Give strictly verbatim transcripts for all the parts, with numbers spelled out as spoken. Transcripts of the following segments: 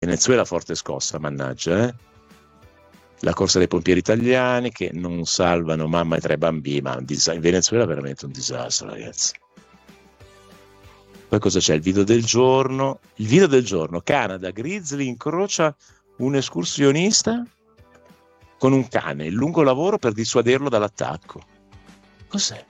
Venezuela forte scossa, mannaggia, eh? La corsa dei pompieri italiani che non salvano mamma e tre bambini, ma in Venezuela è veramente un disastro, ragazzi. Poi cosa c'è? Il video del giorno. Il video del giorno, Canada, Grizzly incrocia un escursionista con un cane, il lungo lavoro per dissuaderlo dall'attacco. Cos'è?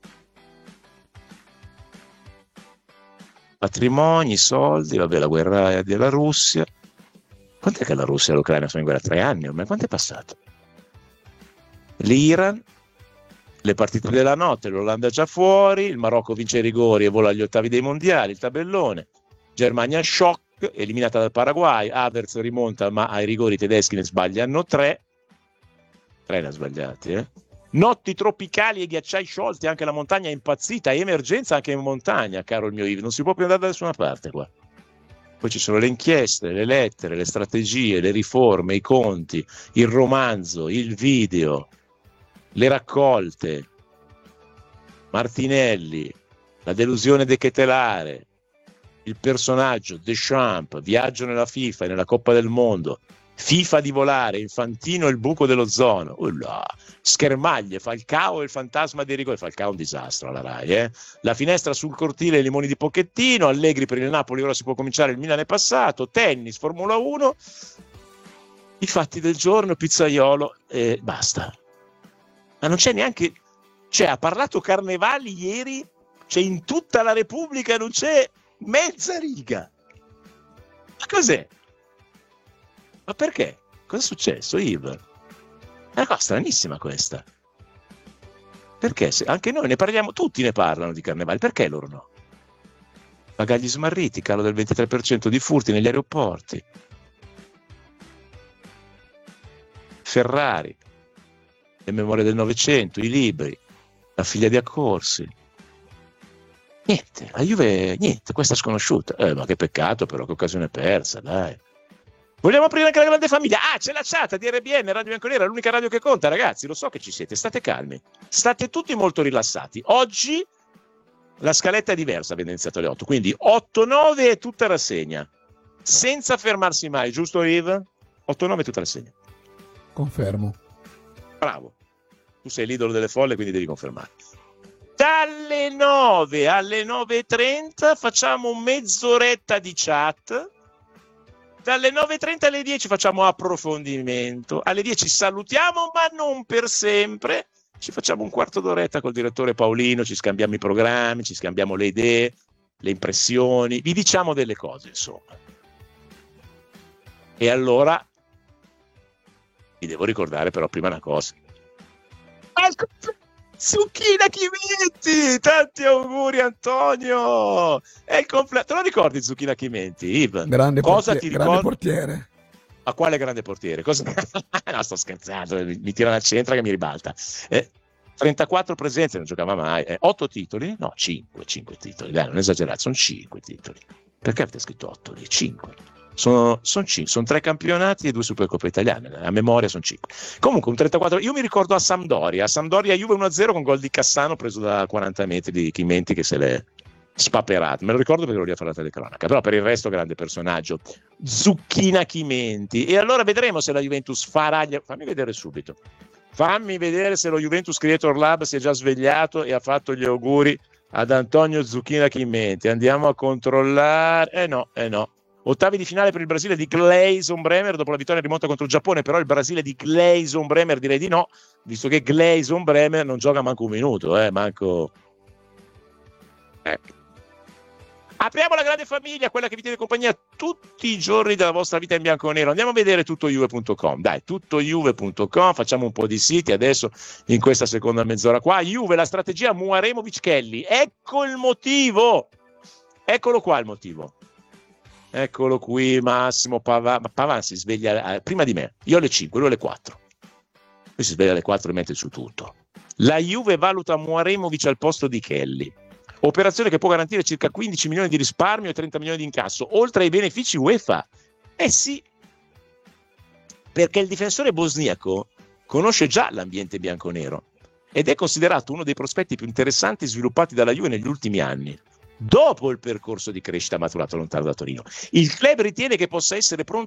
Patrimoni, soldi, vabbè, la guerra della Russia. Quant'è che la Russia e l'Ucraina sono in guerra? Tre anni ormai? Quanto è passato? L'Iran, le partite della notte, l'Olanda già fuori, il Marocco vince i rigori e vola agli ottavi dei mondiali, il tabellone, Germania shock, eliminata dal Paraguay, Havertz rimonta ma ai rigori i tedeschi ne sbagliano tre, tre ne ha sbagliati, eh? Notti tropicali e ghiacciai sciolti, anche la montagna è impazzita, emergenza anche in montagna, caro il mio Ivi, non si può più andare da nessuna parte qua. Poi ci sono le inchieste, le lettere, le strategie, le riforme, i conti, il romanzo, il video, le raccolte, Martinelli, la delusione de Ketelare, il personaggio, Deschamps, viaggio nella FIFA e nella Coppa del Mondo, FIFA di volare, Infantino e il buco dell'ozono, Ulla, schermaglie, Falcao e il fantasma dei rigori, Falcao è un disastro alla Rai, eh? La finestra sul cortile, i limoni di Pochettino, Allegri per il Napoli, ora si può cominciare, il Milan è passato, tennis, Formula uno, i fatti del giorno, pizzaiolo e basta. Ma non c'è neanche, cioè ha parlato Carnevali ieri, c'è in tutta la Repubblica, non c'è mezza riga. Ma cos'è? Ma perché? Cosa è successo, Yves? È una cosa stranissima questa. Perché? Se anche noi ne parliamo, tutti ne parlano di Carnevali, perché loro no? Bagagli smarriti, calo del ventitré per cento di furti negli aeroporti. Ferrari, le memorie del Novecento, i libri, la figlia di Accorsi. Niente, la Juve, niente, questa è sconosciuta. Eh, ma che peccato però, che occasione persa, dai. Vogliamo aprire anche la grande famiglia? Ah, c'è la chat di R B N, Radio Bianconera, l'unica radio che conta, ragazzi, lo so che ci siete, state calmi, state tutti molto rilassati. Oggi la scaletta è diversa, avete iniziato alle otto, quindi otto nove è tutta rassegna, senza fermarsi mai, giusto Yves? otto nove è tutta rassegna. Confermo. Bravo, tu sei l'idolo delle folle, quindi devi confermare. Dalle nove alle nove e trenta facciamo mezz'oretta di chat. Dalle nove e trenta alle dieci facciamo approfondimento, alle dieci salutiamo ma non per sempre, ci facciamo un quarto d'oretta col direttore Paolino, ci scambiamo i programmi, ci scambiamo le idee, le impressioni, vi diciamo delle cose insomma. E allora vi devo ricordare però prima una cosa. Zucchina Chimenti, tanti auguri Antonio, è il compleanno, te lo ricordi Zucchina Chimenti, Yves? Grande, cosa portiere, ti grande ricordi? portiere. Ma quale grande portiere? Cosa... no, sto scherzando, mi, mi tira una centra che mi ribalta. Eh, trentaquattro presenze, non giocava mai. Eh, otto titoli? No, cinque, cinque titoli. Dai, non esagerate, sono cinque titoli. Perché avete scritto otto lì? cinque. Sono, sono, cinque, sono tre campionati e due Supercoppe italiane. A memoria sono cinque. Comunque un trentaquattro. Io mi ricordo a Sampdoria. A Sampdoria Juve uno a zero con gol di Cassano preso da quaranta metri di Chimenti che se l'è spaperato. Me lo ricordo perché lo lì a fare la telecronaca. Però per il resto grande personaggio. Zucchina Chimenti. E allora vedremo se la Juventus farà gli... Fammi vedere subito. Fammi vedere se lo Juventus Creator Lab si è già svegliato e ha fatto gli auguri ad Antonio Zucchina Chimenti. Andiamo a controllare. Eh no, eh no. Ottavi di finale per il Brasile di Gleison Bremer dopo la vittoria rimonta contro il Giappone, però il Brasile di Gleison Bremer direi di no, visto che Gleison Bremer non gioca manco un minuto, eh, manco... Eh. Apriamo la grande famiglia, quella che vi tiene compagnia tutti i giorni della vostra vita in bianco e nero. Andiamo a vedere tuttojuve punto com. Dai, tuttojuve punto com, facciamo un po' di siti adesso in questa seconda mezz'ora qua. Juve, la strategia Muaremovic-Kelly. Ecco il motivo. Eccolo qua il motivo. Eccolo qui Massimo Pavan. Pavan si sveglia eh, prima di me. Io alle cinque, lui alle quattro. Lui si sveglia alle quattro e mette su tutto. La Juve valuta Muaremovic al posto di Kelly. Operazione che può garantire circa quindici milioni di risparmio e trenta milioni di incasso, oltre ai benefici UEFA. Eh sì, perché il difensore bosniaco conosce già l'ambiente bianconero ed è considerato uno dei prospetti più interessanti sviluppati dalla Juve negli ultimi anni. Dopo il percorso di crescita maturato lontano da Torino, il club ritiene che possa essere pronto